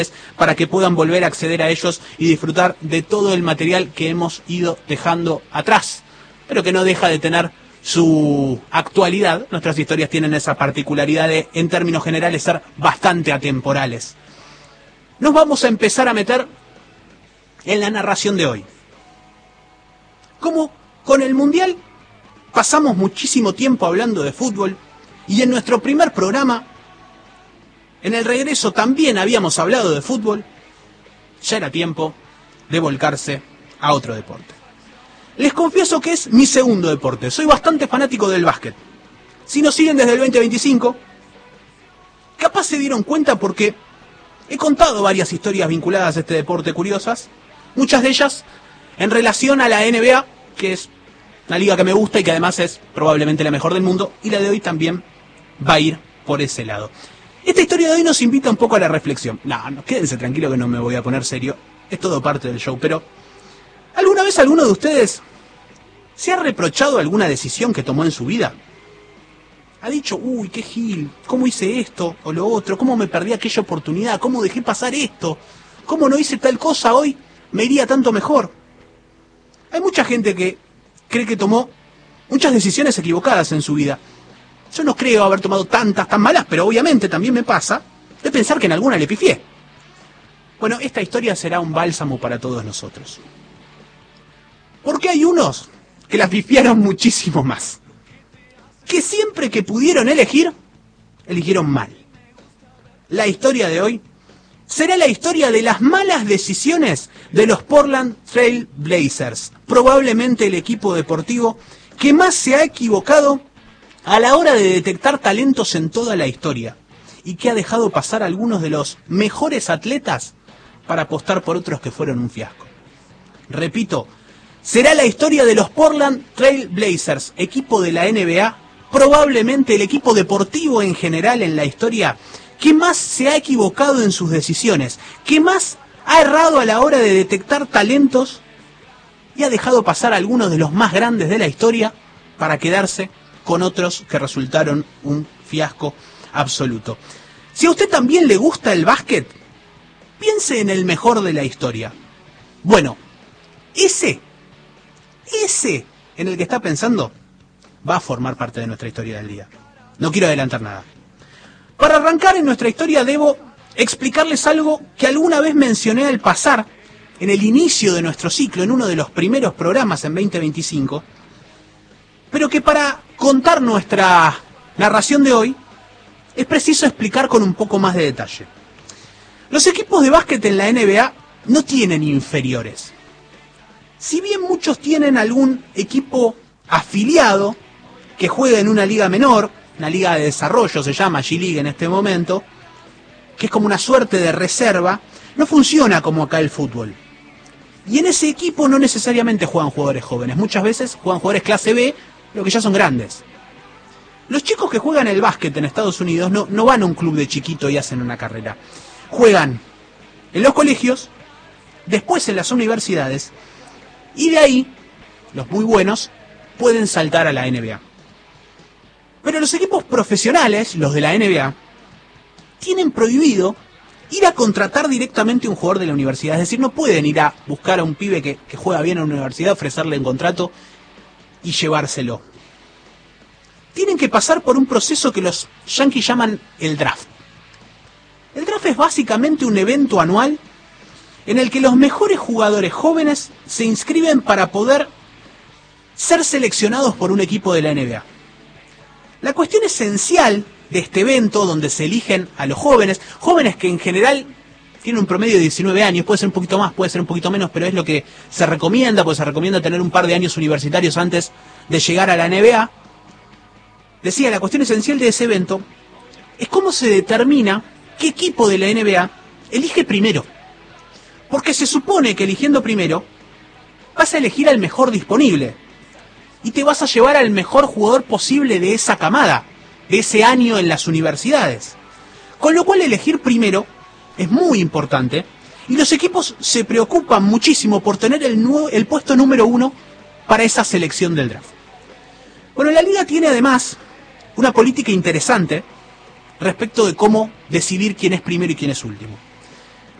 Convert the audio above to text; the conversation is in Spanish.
para que puedan volver a acceder a ellos y disfrutar de todo el material que hemos ido dejando atrás, pero que no deja de tener su actualidad. Nuestras historias tienen esa particularidad de, en términos generales, ser bastante atemporales. Nos vamos a empezar a meter en la narración de hoy. Como con el Mundial pasamos muchísimo tiempo hablando de fútbol, y en nuestro primer programa, en el regreso, también habíamos hablado de fútbol, ya era tiempo de volcarse a otro deporte. Les confieso que es mi segundo deporte. Soy bastante fanático del básquet. Si nos siguen desde el 2025, capaz se dieron cuenta porque he contado varias historias vinculadas a este deporte curiosas, muchas de ellas en relación a la NBA, que es una liga que me gusta y que además es probablemente la mejor del mundo, y la de hoy también va a ir por ese lado. Esta historia de hoy nos invita un poco a la reflexión. No, quédense tranquilos que no me voy a poner serio, es todo parte del show, pero ¿alguna vez alguno de ustedes se ha reprochado alguna decisión que tomó en su vida? Ha dicho, uy, qué gil, ¿cómo hice esto o lo otro? ¿Cómo me perdí aquella oportunidad? ¿Cómo dejé pasar esto? ¿Cómo no hice tal cosa hoy? Me iría tanto mejor. Hay mucha gente que cree que tomó muchas decisiones equivocadas en su vida. Yo no creo haber tomado tantas tan malas, pero obviamente también me pasa de pensar que en alguna le pifié. Bueno, esta historia será un bálsamo para todos nosotros. Porque hay unos que las pifiaron muchísimo más, que siempre que pudieron elegir, eligieron mal. La historia de hoy será la historia de las malas decisiones de los Portland Trail Blazers, probablemente el equipo deportivo que más se ha equivocado a la hora de detectar talentos en toda la historia, y que ha dejado pasar a algunos de los mejores atletas para apostar por otros que fueron un fiasco. Repito, será la historia de los Portland Trail Blazers, equipo de la NBA, probablemente el equipo deportivo en general en la historia que más se ha equivocado en sus decisiones, que más ha errado a la hora de detectar talentos y ha dejado pasar a algunos de los más grandes de la historia para quedarse con otros que resultaron un fiasco absoluto. Si a usted también le gusta el básquet, piense en el mejor de la historia. Bueno, ese en el que está pensando va a formar parte de nuestra historia del día. No quiero adelantar nada. Para arrancar en nuestra historia debo explicarles algo que alguna vez mencioné al pasar en el inicio de nuestro ciclo, en uno de los primeros programas en 2025, pero que para contar nuestra narración de hoy es preciso explicar con un poco más de detalle. Los equipos de básquet en la NBA no tienen inferiores. Si bien muchos tienen algún equipo afiliado que juega en una liga menor, una liga de desarrollo, se llama G-League en este momento, que es como una suerte de reserva, no funciona como acá el fútbol. Y en ese equipo no necesariamente juegan jugadores jóvenes, muchas veces juegan jugadores clase B, pero que ya son grandes. Los chicos que juegan el básquet en Estados Unidos no van a un club de chiquito y hacen una carrera. Juegan en los colegios, después en las universidades, y de ahí, los muy buenos, pueden saltar a la NBA. Pero los equipos profesionales, los de la NBA, tienen prohibido ir a contratar directamente a un jugador de la universidad. Es decir, no pueden ir a buscar a un pibe que juega bien en una universidad, ofrecerle un contrato y llevárselo. Tienen que pasar por un proceso que los yanquis llaman el draft. El draft es básicamente un evento anual en el que los mejores jugadores jóvenes se inscriben para poder ser seleccionados por un equipo de la NBA. La cuestión esencial de este evento, donde se eligen a los jóvenes que en general tienen un promedio de 19 años, puede ser un poquito más, puede ser un poquito menos, pero es lo que se recomienda, pues se recomienda tener un par de años universitarios antes de llegar a la NBA. Decía, la cuestión esencial de ese evento es cómo se determina qué equipo de la NBA elige primero. Porque se supone que eligiendo primero vas a elegir al mejor disponible y te vas a llevar al mejor jugador posible de esa camada, de ese año en las universidades. Con lo cual elegir primero es muy importante y los equipos se preocupan muchísimo por tener el puesto número 1 para esa selección del draft. Bueno, la liga tiene además una política interesante respecto de cómo decidir quién es primero y quién es último.